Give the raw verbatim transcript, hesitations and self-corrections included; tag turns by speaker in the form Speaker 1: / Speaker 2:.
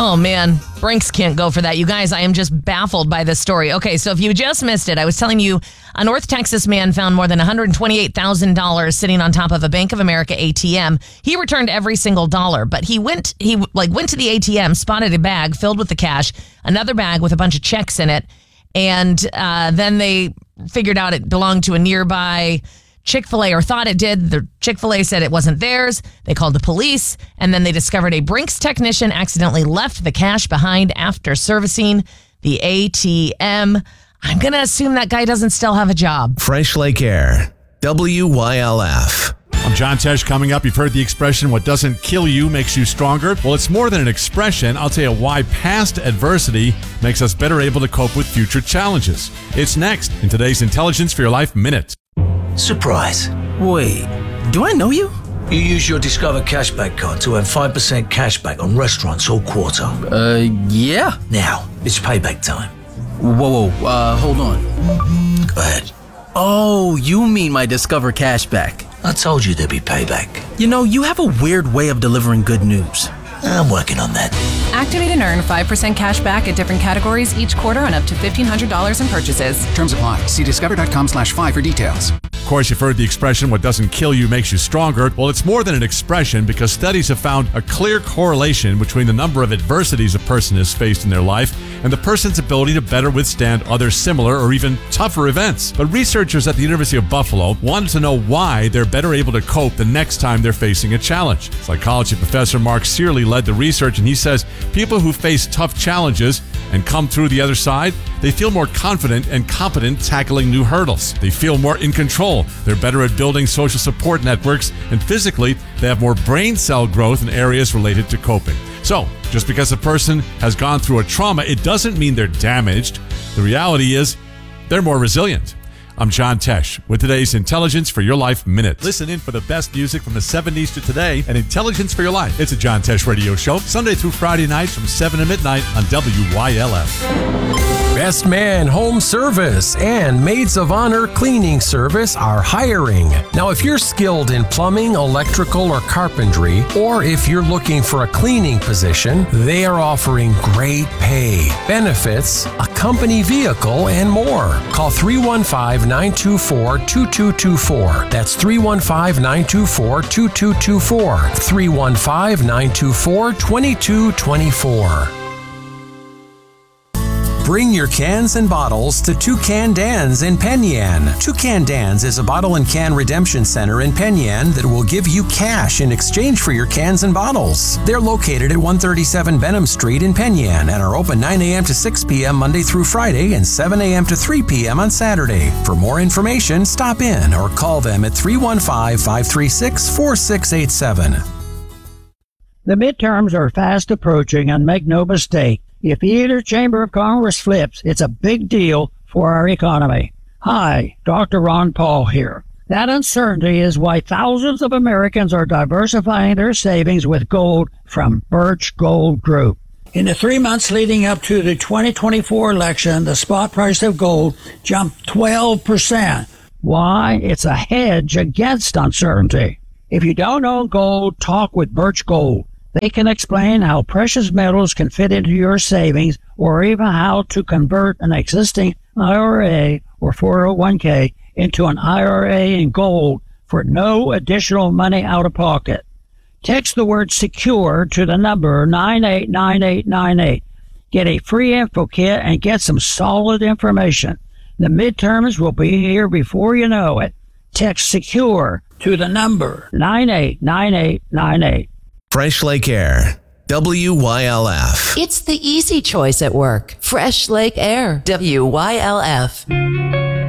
Speaker 1: Oh, man. Brinks can't go for that. You guys, I am just baffled by this story. Okay, so if you just missed it, I was telling you a North Texas man found more than one hundred twenty-eight thousand dollars sitting on top of a Bank of America A T M. He returned every single dollar, but he went he like went to the A T M, spotted a bag filled with the cash, another bag with a bunch of checks in it, and uh, then they figured out it belonged to a nearby Chick-fil-A, or thought it did. The Chick-fil-A said it wasn't theirs. They called the police, and then they discovered a Brinks technician accidentally left the cash behind after servicing the A T M. I'm going to assume that guy doesn't still have a job.
Speaker 2: Fresh Lake Air, W Y L F.
Speaker 3: I'm John Tesh. Coming up, you've heard the expression, what doesn't kill you makes you stronger. Well, it's more than an expression. I'll tell you why past adversity makes us better able to cope with future challenges. It's next in today's Intelligence for Your Life Minute.
Speaker 4: Surprise.
Speaker 5: Wait, do I know you?
Speaker 4: You use your Discover Cashback card to earn five percent cashback on restaurants all quarter.
Speaker 5: Uh, yeah.
Speaker 4: Now, it's payback time.
Speaker 5: Whoa, whoa, uh, hold on.
Speaker 4: Go ahead.
Speaker 5: Oh, you mean my Discover Cashback.
Speaker 4: I told you there'd be payback.
Speaker 5: You know, you have a weird way of delivering good news.
Speaker 4: I'm working on that.
Speaker 6: Activate and earn five percent cash back at different categories each quarter on up to fifteen hundred dollars in purchases.
Speaker 7: Terms apply. See discover.com slash five for details.
Speaker 3: Of course, you've heard the expression, what doesn't kill you makes you stronger. Well, it's more than an expression because studies have found a clear correlation between the number of adversities a person has faced in their life and the person's ability to better withstand other similar or even tougher events. But researchers at the University of Buffalo wanted to know why they're better able to cope the next time they're facing a challenge. Psychology professor Mark Searley led the research, and he says people who face tough challenges and come through the other side, they feel more confident and competent tackling new hurdles. They feel more in control. They're better at building social support networks, and physically, they have more brain cell growth in areas related to coping. So, just because a person has gone through a trauma, it doesn't mean they're damaged. The reality is, they're more resilient. I'm John Tesh with today's Intelligence for Your Life Minute. Listen in for the best music from the seventies to today and Intelligence for Your Life. It's a John Tesh radio show, Sunday through Friday nights from seven to midnight on W Y L F.
Speaker 8: Best Man Home Service and Maids of Honor Cleaning Service are hiring. Now, if you're skilled in plumbing, electrical, or carpentry, or if you're looking for a cleaning position, they are offering great pay, benefits, a company vehicle, and more. Call three one five, nine two four, two two two four. That's three one five, nine two four, two two two four. three one five, nine two four, two two two four. Bring your cans and bottles to Toucan Dan's in Penn Yan. Toucan Dan's is a bottle and can redemption center in Penn Yan that will give you cash in exchange for your cans and bottles. They're located at one thirty-seven Benham Street in Penn Yan and are open nine a.m. to six p.m. Monday through Friday and seven a.m. to three p.m. on Saturday. For more information, stop in or call them at three one five, five three six, four six eight seven.
Speaker 9: The midterms are fast approaching, and make no mistake, if either chamber of Congress flips, it's a big deal for our economy. Hi, Doctor Ron Paul here. That uncertainty is why thousands of Americans are diversifying their savings with gold from Birch Gold Group. In the three months leading up to the twenty twenty-four election, the spot price of gold jumped twelve percent. Why? It's a hedge against uncertainty. If you don't own gold, talk with Birch Gold. They can explain how precious metals can fit into your savings, or even how to convert an existing I R A or four oh one k into an I R A in gold for no additional money out of pocket. Text the word SECURE to the number nine eight nine eight nine eight. Get a free info kit and get some solid information. The midterms will be here before you know it. Text SECURE to the number nine eight nine eight nine eight.
Speaker 2: Fresh Lake Air, W Y L F.
Speaker 10: It's the easy choice at work. Fresh Lake Air, W Y L F.